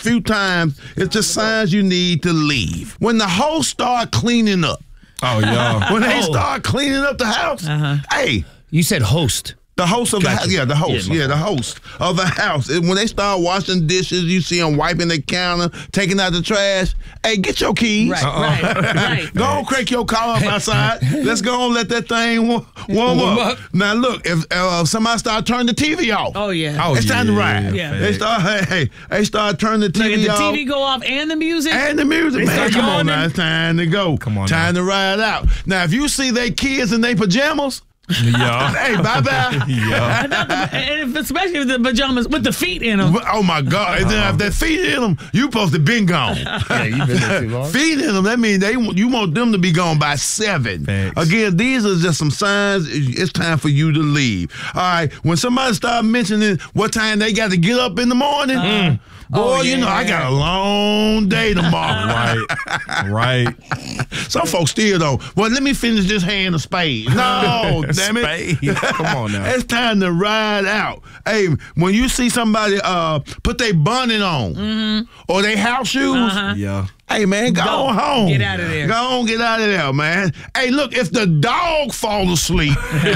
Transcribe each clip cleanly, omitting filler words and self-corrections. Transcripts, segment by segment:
few times, it's just signs you need to leave. When the host start cleaning up. Oh, yeah. When they start cleaning up the house, hey. You said host. The host of the house, the host, the host of the house. When they start washing dishes, you see them wiping the counter, taking out the trash. Hey, get your keys. Right. Go on, crank your car up outside. Let's go on, let that thing warm up. Now look, if somebody start turning the TV off, it's time to ride. Yeah. They start turning the TV off. The TV go off and the music, man, come on now, it's time to go. Come on, time to ride out. Now, if you see they kids in their pajamas. Yeah. Hey, bye-bye. Yeah. And especially if the pajamas with the feet in them. Oh, my God. And then if that feet in them, you supposed to been gone. Yeah, you been there too long. Feet in them, that means you want them to be gone by 7. Thanks. Again, these are just some signs it's time for you to leave. All right, when somebody start mentioning what time they got to get up in the morning, boy, I got a long day tomorrow. Right. Some folks still don't. Well, let me finish this hand of spades. No, damn it. Spades. Come on now. It's time to ride out. Hey, when you see somebody put their bonnet on or their house shoes, Yeah. hey, man, go on home. Get out of there. Go on, get out of there, man. Hey, look, if the dog falls asleep.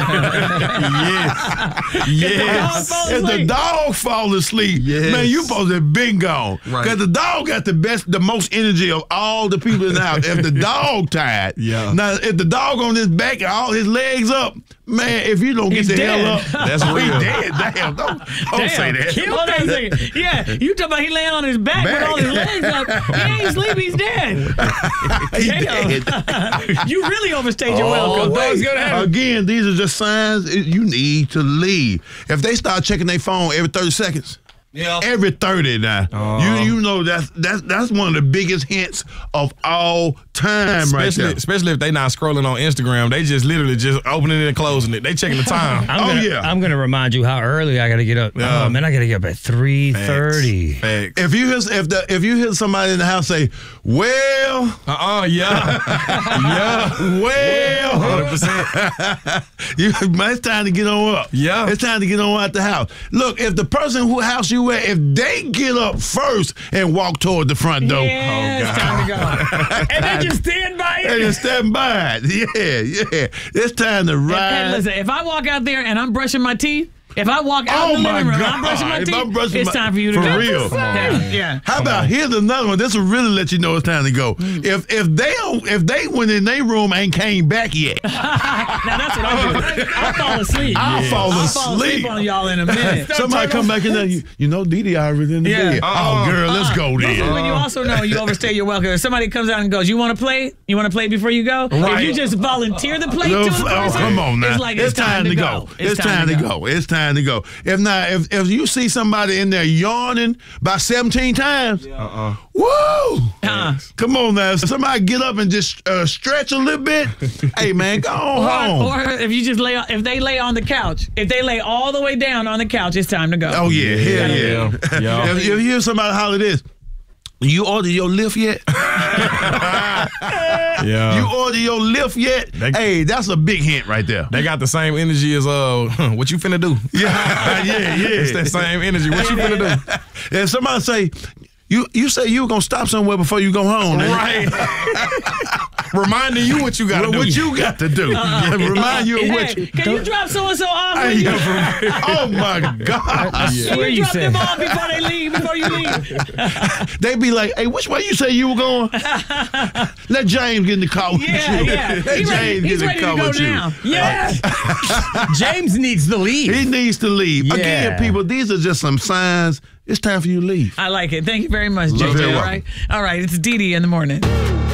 Yes. If the dog falls asleep, man, you supposed to have been gone. Because the dog got the most energy of all the people in the house. If the dog tired. Now, if the dog on his back and all his legs up, man, if you don't get the hell up, that's real. He's dead. Damn, don't say that. Hold on a second. Yeah, you talking about he laying on his back with all his legs up. He ain't sleep, he's dead. He's dead. You really overstayed your welcome. Again, these are just signs you need to leave. If they start checking their phone every 30 seconds, every 30 now, you know that's one of the biggest hints of all time right there. Especially if they not scrolling on Instagram. They just literally just opening it and closing it. They checking the time. I'm going to remind you how early I got to get up. Oh, man, I got to get up at 3:30. Facts. If you hear somebody in the house say, well, yeah, well, 100%. It's time to get on up. Yeah, it's time to get on out the house. Look, if the person who house you at, if they get up first and walk toward the front door, it's time to go. And they just stand by it. They just stand by it. Yeah. It's time to ride. And listen, if I walk out there and I'm brushing my teeth, if I walk out in the living room and I'm brushing my teeth, it's time for you to go. For real. Yeah. How about here's another one? This will really let you know it's time to go. If they went in their room and came back yet. Now that's what I do. I'll fall asleep. I'll fall asleep on y'all in a minute. Somebody come back in there. You know, Didi already in the bed. Oh, girl, let's go then. This is when you also know you overstay your welcome. If somebody comes out and goes, you want to play? You want to play before you go? Right. If you just volunteer to play to the person, come on now. it's like it's time to go. It's time to go. It's time to go. If not, if you see somebody in there yawning about 17 times, woo! Come on now. Somebody get up and just stretch a little bit. Hey man, go on home. Or if you just if they lay on the couch, if they lay all the way down on the couch, it's time to go. Oh yeah, hell yeah. If you hear somebody holler this, you order your lift yet? You order your lift yet? Hey, that's a big hint right there. They got the same energy as what you finna do. Yeah. It's that same energy. What you finna do? If somebody say, you say you were gonna stop somewhere before you go home. Right. Reminding you what you gotta do. What you got to do. Remind you of what you. Can you drop so and so off? Oh my God. I swear you you drop said. them off before you leave. They be like, hey, which way you say you were going? Let James get in the car with you. Yeah. Let James get in the car with you. Now. Yeah. James needs to leave. He needs to leave. Yeah. Again, people, these are just some signs. It's time for you to leave. I like it. Thank you very much, Love JJ. it. All right. It's Didi in the morning.